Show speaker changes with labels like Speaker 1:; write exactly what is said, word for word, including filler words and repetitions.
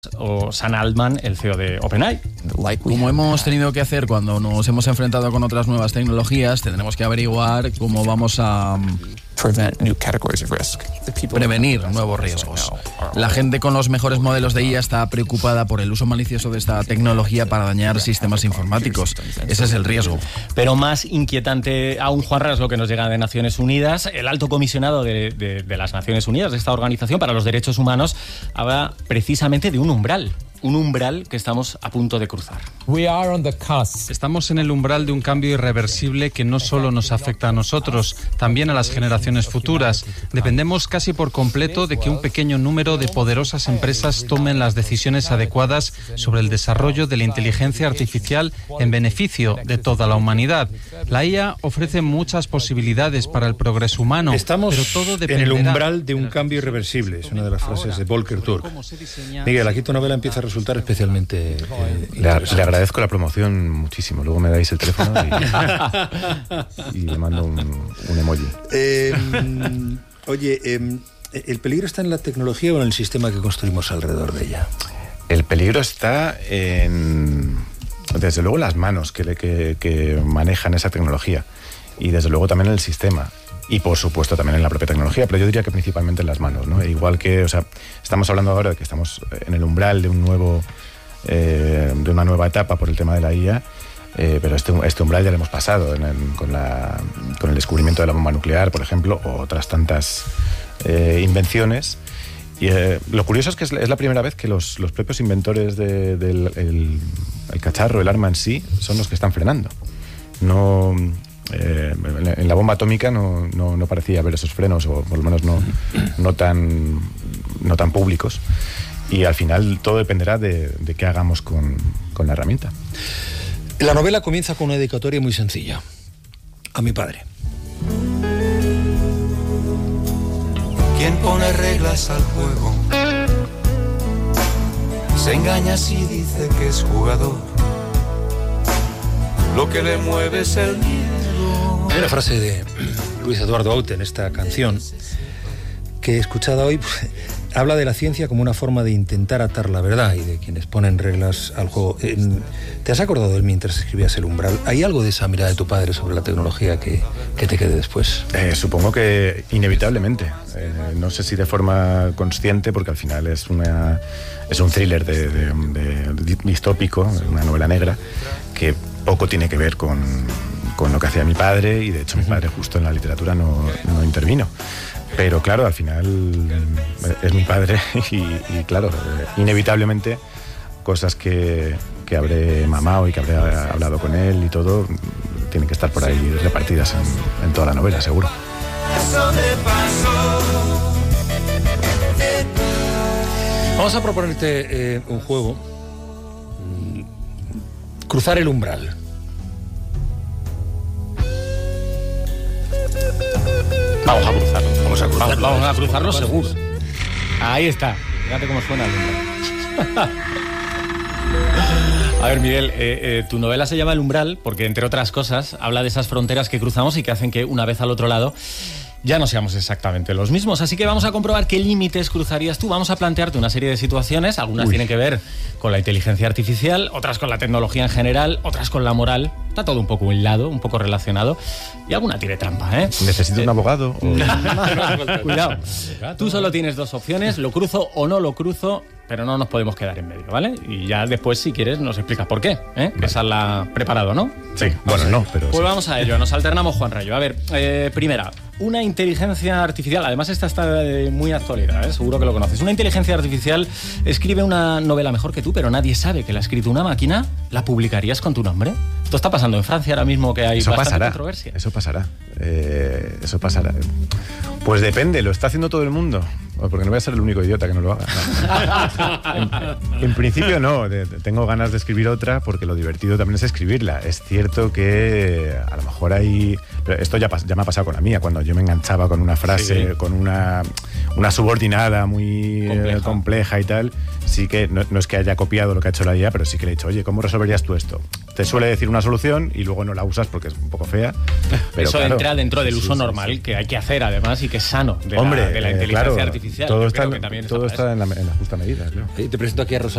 Speaker 1: o Sam Altman, el C E O de OpenAI.
Speaker 2: Como hemos tenido que hacer cuando nos hemos enfrentado con otras nuevas tecnologías, tendremos que averiguar cómo vamos a prevenir nuevos riesgos. La gente con los mejores modelos de I A está preocupada por el uso malicioso de esta tecnología para dañar sistemas informáticos. Ese es el riesgo.
Speaker 1: Pero más inquietante aún, Juanra, es lo que nos llega de Naciones Unidas. El alto comisionado de, de, de las Naciones Unidas, de esta organización para los derechos humanos, habla precisamente de un umbral. Un umbral que estamos a punto de cruzar.
Speaker 3: Estamos en el umbral de un cambio irreversible que no solo nos afecta a nosotros, también a las generaciones futuras. Dependemos casi por completo de que un pequeño número de poderosas empresas tomen las decisiones adecuadas sobre el desarrollo de la inteligencia artificial en beneficio de toda la humanidad. La I A ofrece muchas posibilidades para el progreso humano.
Speaker 4: Estamos
Speaker 3: pero todo
Speaker 4: en el
Speaker 3: dependerá
Speaker 4: umbral de un cambio irreversible, es una de las frases de Volker Turk. Miguel, aquí tu novela empieza a resultar especialmente eh,
Speaker 5: le, le agradezco la promoción muchísimo. Luego me dais el teléfono y, y le mando un, un emoji.
Speaker 4: Eh, oye, eh, ¿el peligro está en la tecnología o en el sistema que construimos alrededor de ella?
Speaker 5: El peligro está en, desde luego, las manos que, que, que manejan esa tecnología y desde luego también en el sistema. Y por supuesto también en la propia tecnología, pero yo diría que principalmente en las manos, ¿no? Igual que, o sea, estamos hablando ahora de que estamos en el umbral de un nuevo, eh, de una nueva etapa por el tema de la I A, eh, pero este, este umbral ya lo hemos pasado en el, con, la, con el descubrimiento de la bomba nuclear, por ejemplo, o otras tantas eh, invenciones. Y eh, lo curioso es que es, es la primera vez que los, los propios inventores de, del el, el cacharro, el arma en sí, son los que están frenando. No... Eh, en la bomba atómica no, no, no parecía haber esos frenos, o por lo menos no, no, tan, no tan públicos. Y al final todo dependerá de, de qué hagamos con, con la herramienta.
Speaker 4: La novela comienza con una dedicatoria muy sencilla. A mi padre.
Speaker 6: Quien pone reglas al juego se engaña si dice que es jugador. Lo que le mueve es el miedo.
Speaker 4: Hay una frase de Luis Eduardo Aute en esta canción que he escuchado hoy. Habla de la ciencia como una forma de intentar atar la verdad y de quienes ponen reglas al juego. ¿Te has acordado de él mientras escribías El umbral? ¿Hay algo de esa mirada de tu padre sobre la tecnología que, que te quede después?
Speaker 5: Eh, supongo que inevitablemente. Eh, no sé si de forma consciente, porque al final es una es un thriller de, de, de, de distópico, una novela negra, que poco tiene que ver con, con lo que hacía mi padre, y de hecho mi padre justo en la literatura no, no intervino. Pero claro, al final es mi padre y, y claro, inevitablemente cosas que, que habré mamado y que habré hablado con él y todo tienen que estar por ahí repartidas en, en toda la novela, seguro.
Speaker 4: Vamos a proponerte eh, un juego. Cruzar el umbral.
Speaker 1: Vamos a cruzarlo.
Speaker 4: Vamos a cruzarlo.
Speaker 1: Vamos, vamos a cruzarlo seguro. Ahí está. Fíjate cómo suena el umbral. A ver, Miguel, eh, eh, tu novela se llama El umbral porque, entre otras cosas, habla de esas fronteras que cruzamos y que hacen que, una vez al otro lado, ya no seamos exactamente los mismos. Así que vamos a comprobar qué límites cruzarías tú. Vamos a plantearte una serie de situaciones. Algunas Uy. tienen que ver con la inteligencia artificial, otras con la tecnología en general, otras con la moral. Está todo un poco hilado, un poco relacionado. Y alguna tiene trampa, ¿eh?
Speaker 5: ¿Necesito eh, un abogado? O...
Speaker 1: Cuidado. Tú solo tienes dos opciones. Lo cruzo o no lo cruzo, pero no nos podemos quedar en medio, ¿vale? Y ya después, si quieres, nos explicas por qué, ¿eh? Vale. Esa la preparado, ¿no?
Speaker 5: Sí, bueno, no, pero...
Speaker 1: Pues
Speaker 5: sí.
Speaker 1: Vamos a ello. Nos alternamos, Juan Rayo. A ver, eh, primera... Una inteligencia artificial, además esta está de muy actualidad, ¿eh? Seguro que lo conoces. Una inteligencia artificial escribe una novela mejor que tú, pero nadie sabe que la ha escrito una máquina. ¿La publicarías con tu nombre? Esto está pasando en Francia ahora mismo, que hay
Speaker 5: eso
Speaker 1: bastante
Speaker 5: pasará,
Speaker 1: controversia.
Speaker 5: Eso pasará. Eh, eso pasará. Pues depende, ¿lo está haciendo todo el mundo? Porque no voy a ser el único idiota que no lo haga. No. en, en principio no, de, de, tengo ganas de escribir otra porque lo divertido también es escribirla. Es cierto que a lo mejor hay... Pero esto ya, ya me ha pasado con la mía, cuando yo me enganchaba con una frase, sí. con una, una subordinada muy compleja. Eh, compleja y tal. Sí que no, no es que haya copiado lo que ha hecho la I A, pero sí que le he dicho, oye, ¿cómo resolverías tú esto? Te suele decir una solución y luego no la usas porque es un poco fea. Pero
Speaker 1: eso
Speaker 5: claro,
Speaker 1: entra dentro del
Speaker 5: sí,
Speaker 1: uso
Speaker 5: sí,
Speaker 1: normal
Speaker 5: sí.
Speaker 1: que hay que hacer además y que es sano de,
Speaker 5: Hombre,
Speaker 1: la, de la inteligencia
Speaker 5: eh, claro,
Speaker 1: artificial.
Speaker 5: Todo
Speaker 1: Yo
Speaker 5: está,
Speaker 1: creo que también
Speaker 5: todo
Speaker 1: está,
Speaker 5: está en, la, en la justa medida. Claro.
Speaker 4: Te presento aquí a Rosa